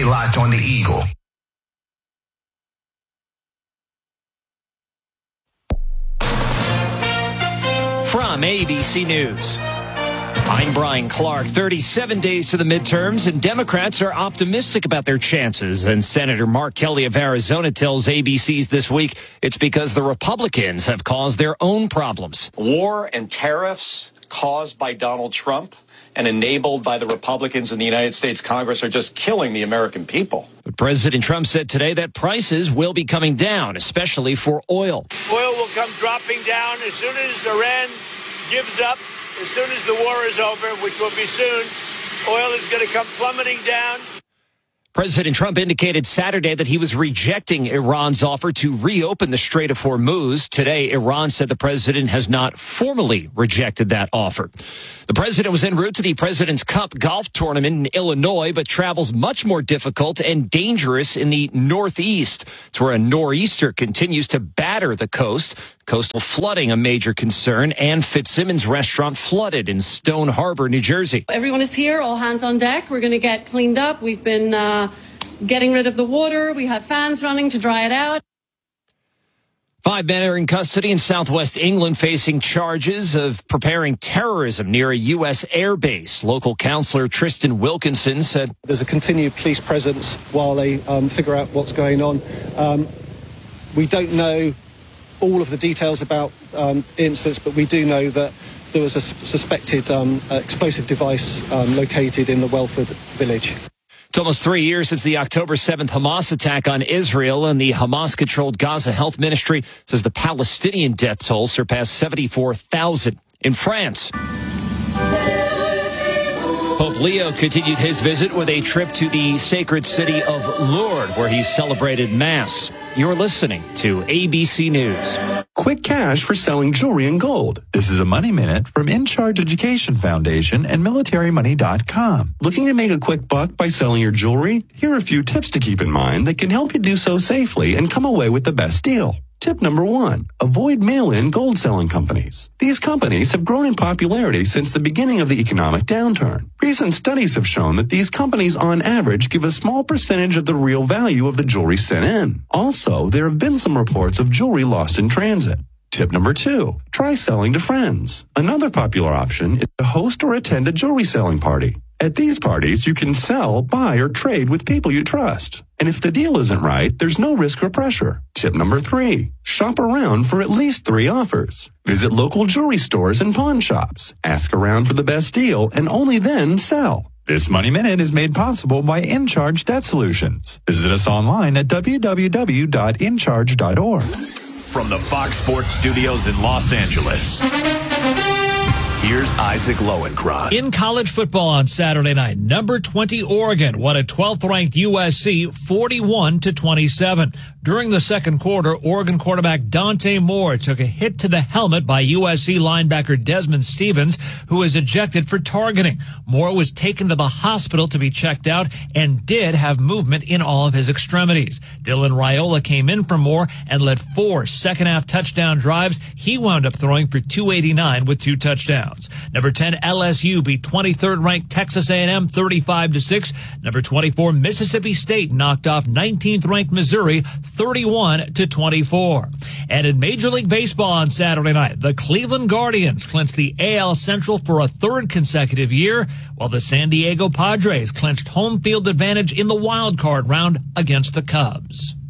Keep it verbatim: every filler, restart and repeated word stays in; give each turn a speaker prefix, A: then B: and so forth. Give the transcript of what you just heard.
A: Stay locked on the Eagle.
B: From A B C News, I'm Brian Clark. thirty-seven days to the midterms, and Democrats are optimistic about their chances. And Senator Mark Kelly of Arizona tells A B C's This Week it's because the Republicans have caused their own problems.
C: War and tariffs caused by Donald Trump and enabled by the Republicans in the United States Congress are just killing the American people.
B: But President Trump said today that prices will be coming down, especially for oil.
D: Oil will come dropping down as soon as Iran gives up, as soon as the war is over, which will be soon. Oil is going to come plummeting down.
B: President Trump indicated Saturday that he was rejecting Iran's offer to reopen the Strait of Hormuz. Today, Iran said the president has not formally rejected that offer. The president was en route to the President's Cup golf tournament in Illinois, but travels much more difficult and dangerous in the Northeast. It's where a nor'easter continues to batter the coast. Coastal flooding a major concern, and Fitzsimmons Restaurant flooded in Stone Harbor, New Jersey.
E: Everyone is here, all hands on deck. We're going to get cleaned up. We've been uh, getting rid of the water. We have fans running to dry it out.
B: Five men are in custody in southwest England facing charges of preparing terrorism near a U S airbase. Local councillor Tristan Wilkinson said
F: there's a continued police presence while they um, figure out what's going on. Um, we don't know all of the details about um, incidents, but we do know that there was a suspected um, explosive device um, located in the Welford village.
B: It's almost three years since the October seventh Hamas attack on Israel, and the Hamas-controlled Gaza Health Ministry says the Palestinian death toll surpassed seventy-four thousand. In France, Pope Leo continued his visit with a trip to the sacred city of Lourdes, where he celebrated Mass. You're listening to A B C News.
G: Quick cash for selling jewelry and gold. This is a Money Minute from In Charge Education Foundation and military money dot com. Looking to make a quick buck by selling your jewelry? Here are a few tips to keep in mind that can help you do so safely and come away with the best deal. Tip number one, avoid mail-in gold selling companies. These companies have grown in popularity since the beginning of the economic downturn. Recent studies have shown that these companies on average give a small percentage of the real value of the jewelry sent in. Also, there have been some reports of jewelry lost in transit. Tip number two, try selling to friends. Another popular option is to host or attend a jewelry selling party. At these parties, you can sell, buy, or trade with people you trust. And if the deal isn't right, there's no risk or pressure. Tip number three, shop around for at least three offers. Visit local jewelry stores and pawn shops. Ask around for the best deal and only then sell. This Money Minute is made possible by InCharge Debt Solutions. Visit us online at w w w dot in charge dot org.
H: From the Fox Sports Studios in Los Angeles, here's Isaac Lowenkron.
I: In college football on Saturday night, number twenty Oregon won at twelfth ranked U S C forty-one to twenty-seven. During the second quarter, Oregon quarterback Dante Moore took a hit to the helmet by U S C linebacker Desmond Stevens, who was ejected for targeting. Moore was taken to the hospital to be checked out and did have movement in all of his extremities. Dylan Raiola came in for Moore and led four second-half touchdown drives. He wound up throwing for two eighty-nine with two touchdowns. Number ten, L S U beat twenty-third ranked Texas A and M thirty-five to six. Number twenty-four, Mississippi State knocked off nineteenth ranked Missouri thirty-one to twenty-four. And in Major League Baseball on Saturday night, the Cleveland Guardians clinched the A L Central for a third consecutive year, while the San Diego Padres clinched home field advantage in the wild card round against the Cubs.